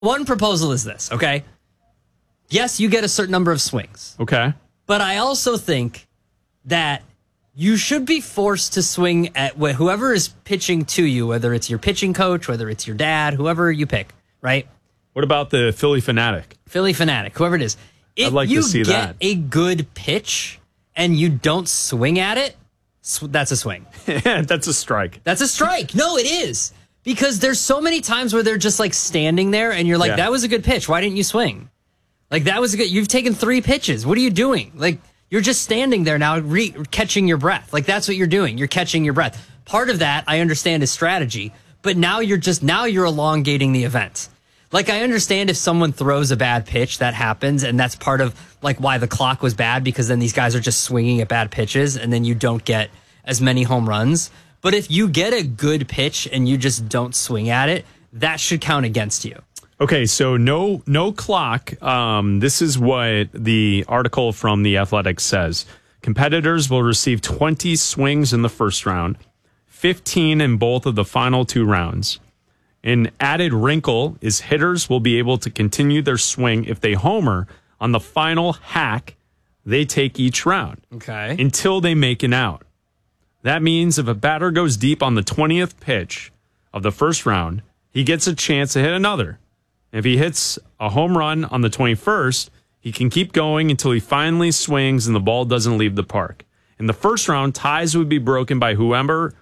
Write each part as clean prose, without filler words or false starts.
One proposal is this, okay? Yes, you get a certain number of swings. Okay. But I also think that you should be forced to swing at whoever is pitching to you, whether it's your pitching coach, whether it's your dad, whoever you pick, right? What about the Philly Fanatic? Philly Fanatic, whoever it is. I'd like to see that. If you get a good pitch and you don't swing at it, that's a swing. That's a strike. That's a strike. No, it is. Because there's so many times where they're just like standing there and you're like, that was a good pitch. Why didn't you swing? Like, that was a good, you've taken 3 pitches. What are you doing? Like, you're just standing there now, catching your breath. Like, that's what you're doing. You're catching your breath. Part of that, I understand, is strategy. But now you're elongating the event. Like, I understand if someone throws a bad pitch, that happens. And that's part of, like, why the clock was bad, because then these guys are just swinging at bad pitches and then you don't get as many home runs. But if you get a good pitch and you just don't swing at it, that should count against you. Okay, so no clock. This is what the article from The Athletic says. Competitors will receive 20 swings in the first round, 15 in both of the final 2 rounds. An added wrinkle is hitters will be able to continue their swing if they homer on the final hack they take each round. Okay. Until they make an out. That means if a batter goes deep on the 20th pitch of the first round, he gets a chance to hit another. If he hits a home run on the 21st, he can keep going until he finally swings and the ball doesn't leave the park. In the first round, ties would be broken by whomever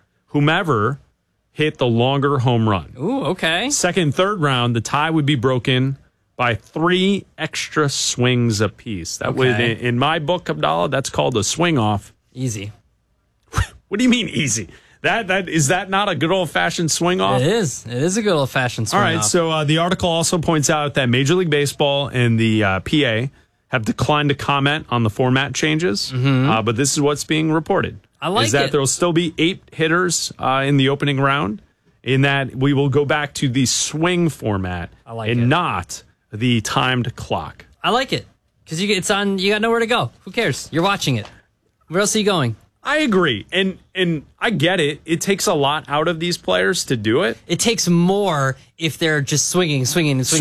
hit the longer home run. Ooh, okay. Second and third round, the tie would be broken by 3 extra swings apiece. That would, in my book, Abdallah, that's called a swing off. Easy. What do you mean easy? Is that not a good old-fashioned swing-off? It is. It is a good old-fashioned swing-off. All right, so the article also points out that Major League Baseball and the PA have declined to comment on the format changes, but this is what's being reported. I like is that it. there will still be 8 hitters in the opening round, in that we will go back to the swing format not the timed clock. I like it, because it's on. You got nowhere to go. Who cares? You're watching it. Where else are you going? I agree, and I get it. It takes a lot out of these players to do it. It takes more if they're just swinging. Swing. And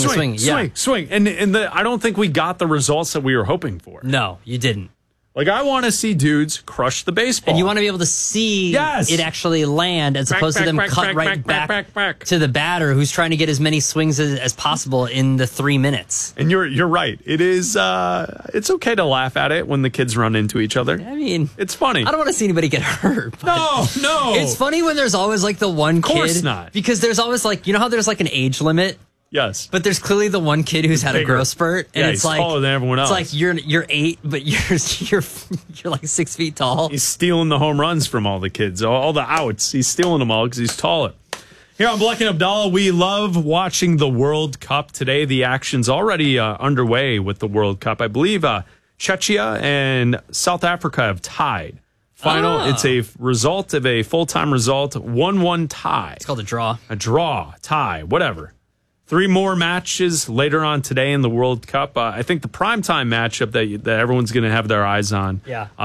I don't think we got the results that we were hoping for. No, you didn't. Like, I want to see dudes crush the baseball. And you want to be able to see it actually land as opposed to them cut right back to the batter who's trying to get as many swings as possible in the 3 minutes. And you're right. It is it's okay to laugh at it when the kids run into each other. I mean, it's funny. I don't want to see anybody get hurt. No. It's funny when there's always like the one kid. Of course not. Because there's always like, you know how there's like an age limit? Yes. But there's clearly the one kid who's had a growth spurt. And it's he's like taller than everyone else. It's like you're 8, but you're like 6 feet tall. He's stealing the home runs from all the kids, all the outs. He's stealing them all because he's taller. Here on Bleck and Abdallah, we love watching the World Cup today. The action's already underway with the World Cup. I believe Czechia and South Africa have tied. It's a result of a full-time result, 1-1 tie. It's called a draw. A draw, tie, whatever. 3 more matches later on today in the World Cup. I think the primetime matchup that everyone's going to have their eyes on.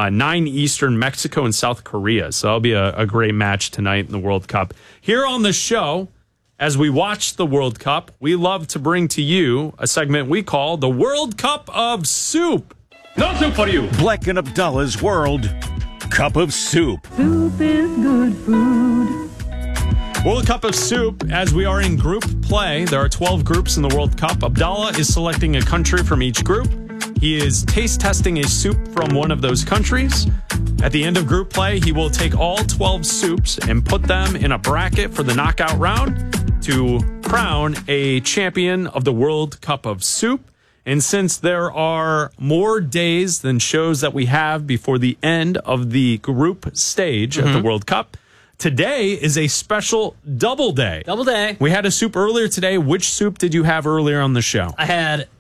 9 Eastern, Mexico and South Korea. So that'll be a great match tonight in the World Cup. Here on the show, as we watch the World Cup, we love to bring to you a segment we call the World Cup of Soup. No soup for you. Bleck and Abdallah's World Cup of Soup. Soup is good food. World Cup of Soup, as we are in group play. There are 12 groups in the World Cup. Abdallah is selecting a country from each group. He is taste testing a soup from one of those countries. At the end of group play, he will take all 12 soups and put them in a bracket for the knockout round to crown a champion of the World Cup of Soup. And since there are more days than shows that we have before the end of the group stage of the World Cup, today is a special double day. Double day. We had a soup earlier today. Which soup did you have earlier on the show? I had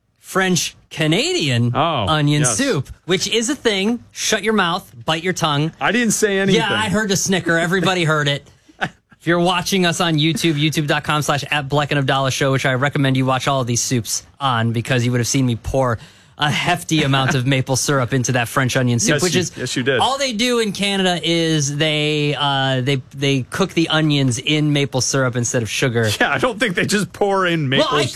French-Canadian onion soup, which is a thing. Shut your mouth, bite your tongue. I didn't say anything. Yeah, I heard a snicker. Everybody heard it. If you're watching us on YouTube, youtube.com/@BleckandAbdallah show, which I recommend you watch all of these soups on because you would have seen me pour a hefty amount of maple syrup into that French onion soup, Yes, you did. All they do in Canada is they cook the onions in maple syrup instead of sugar. Yeah, I don't think they just pour in maple